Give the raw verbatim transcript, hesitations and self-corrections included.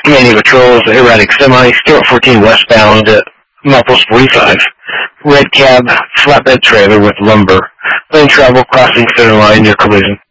Commanding patrols, erratic semi, Stewart fourteen westbound, uh, Milepost forty-five. Red cab, flatbed trailer with lumber. Lane travel, crossing center line near collision.